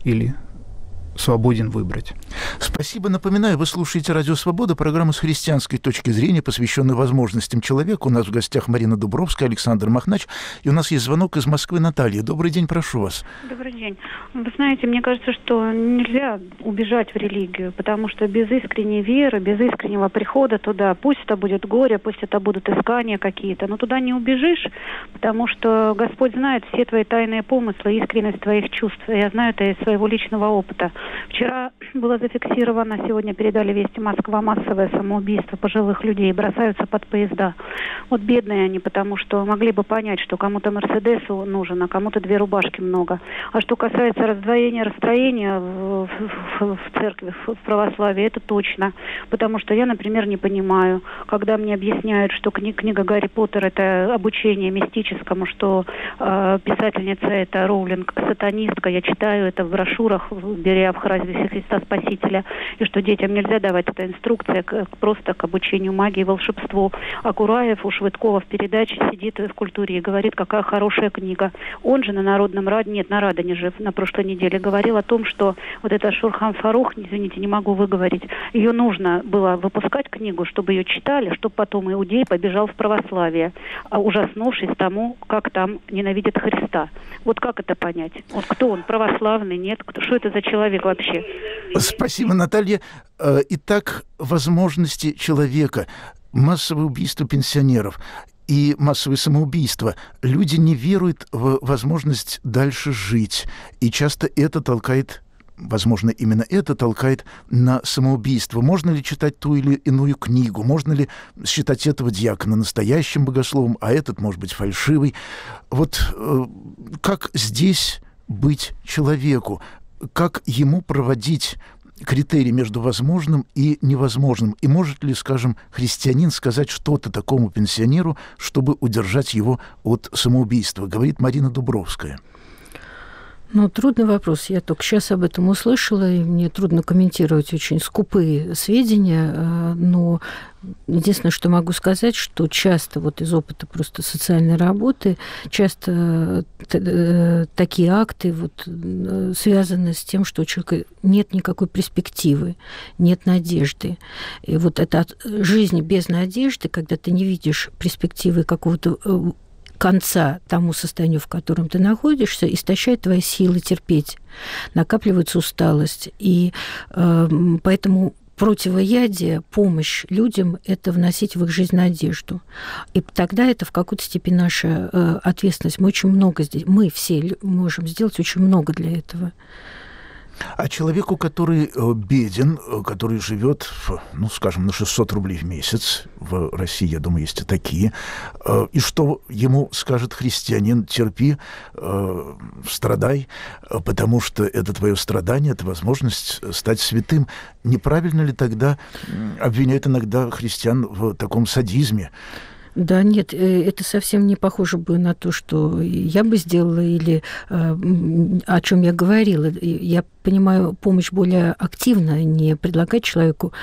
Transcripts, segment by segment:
или свободен выбрать. Спасибо. Напоминаю, вы слушаете «Радио Свобода», программу с христианской точки зрения, посвященную возможностям человека. У нас в гостях Марина Дубровская, Александр Махнач. И у нас есть звонок из Москвы. Наталья. Добрый день, прошу вас. Добрый день. Вы знаете, мне кажется, что нельзя убежать в религию, потому что без искренней веры, без искреннего прихода туда, пусть это будет горе, пусть это будут искания какие-то, но туда не убежишь, потому что Господь знает все твои тайные помыслы, искренность твоих чувств. Я знаю это из своего личного опыта. Вчера было зафиксировано, сегодня передали вести, Москва, массовое самоубийство пожилых людей, бросаются под поезда. Вот бедные они, потому что могли бы понять, что кому-то Мерседес нужен, а кому-то 2 рубашки много. А что касается раздвоения, расстроения в церкви, в православии, это точно. Потому что я, например, не понимаю, когда мне объясняют, что книга «Гарри Поттер» — это обучение мистическому, что писательница — это Роулинг, сатанистка. Я читаю это в брошюрах, беря в хразе Христа Спасителя, и что детям нельзя давать эта инструкция просто к обучению магии и волшебству. А Кураев у Швыдкова в передаче сидит в «Культуре» и говорит, какая хорошая книга. Он же на Народном радио, нет, на Радоне же на прошлой неделе говорил о том, что вот эта Шурхан Фарух, извините, не могу выговорить, ее нужно было выпускать книгу, чтобы ее читали, чтобы потом иудей побежал в православие, ужаснувшись тому, как там ненавидят Христа. Вот как это понять? Вот кто он, православный, нет? Что это за человек вообще? Спасибо, Наталья. Итак, возможности человека, массовое убийство пенсионеров и массовые самоубийства. Люди не веруют в возможность дальше жить. И часто это толкает, возможно, именно это толкает на самоубийство. Можно ли читать ту или иную книгу? Можно ли считать этого диакона настоящим богословом, а этот, может быть, фальшивый? Вот как здесь быть человеку? Как ему проводить критерий между возможным и невозможным? И может ли, скажем, христианин сказать что-то такому пенсионеру, чтобы удержать его от самоубийства? Говорит Марина Дубровская. Ну, трудный вопрос. Я только сейчас об этом услышала, и мне трудно комментировать очень скупые сведения, но единственное, что могу сказать, что часто вот из опыта просто социальной работы, часто такие акты вот связаны с тем, что у человека нет никакой перспективы, нет надежды. И вот эта жизнь без надежды, когда ты не видишь перспективы какого-то конца тому состоянию, в котором ты находишься, истощает твои силы терпеть, накапливается усталость. И поэтому противоядие, помощь людям – это вносить в их жизнь надежду. И тогда это в какой-то степени наша ответственность. Мы очень много здесь, мы все можем сделать очень много для этого. А человеку, который беден, который живет, ну, скажем, на 600 рублей в месяц, в России, я думаю, есть и такие, и что ему скажет христианин: терпи, страдай, потому что это твое страдание, это возможность стать святым. Неправильно ли тогда обвиняют иногда христиан в таком садизме? Да, нет, это совсем не похоже бы на то, что я бы сделала или о чем я говорила. Я понимаю помощь более активно, не предлагать человеку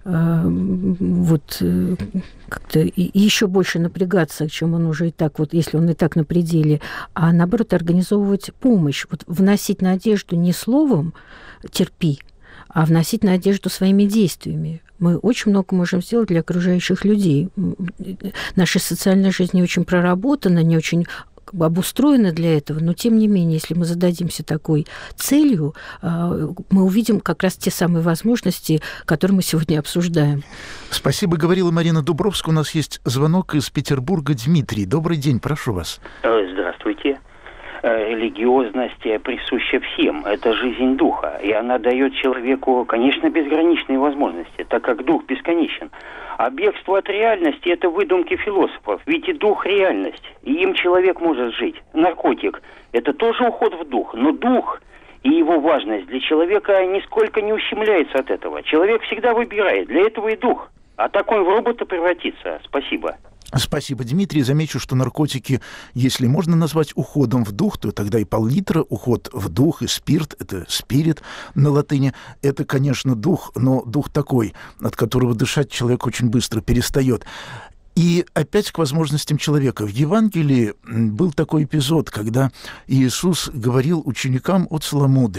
вот как-то еще больше напрягаться, чем он уже и так, вот если он и так на пределе, а наоборот организовывать помощь, вот вносить надежду не словом «терпи», а вносить надежду своими действиями. Мы очень много можем сделать для окружающих людей. Наша социальная жизнь не очень проработана, не очень обустроена для этого, но тем не менее, если мы зададимся такой целью, мы увидим как раз те самые возможности, которые мы сегодня обсуждаем. Спасибо, говорила Марина Дубровская. У нас есть звонок из Петербурга. Дмитрий, добрый день, прошу вас. Здравствуйте. Религиозность присуща всем. Это жизнь духа. И она дает человеку, конечно, безграничные возможности, так как дух бесконечен. А бегство от реальности – это выдумки философов. Ведь и дух – реальность. И им человек может жить. Наркотик – это тоже уход в дух. Но дух и его важность для человека нисколько не ущемляется от этого. Человек всегда выбирает. Для этого и дух. А так он в робота превратится. Спасибо. Спасибо, Дмитрий. Замечу, что наркотики, если можно назвать уходом в дух, то тогда и пол-литра уход в дух, и спирт, это спирит на латыни, это, конечно, дух, но дух такой, от которого дышать человек очень быстро перестает. И опять к возможностям человека. В Евангелии был такой эпизод, когда Иисус говорил ученикам о целомудрии.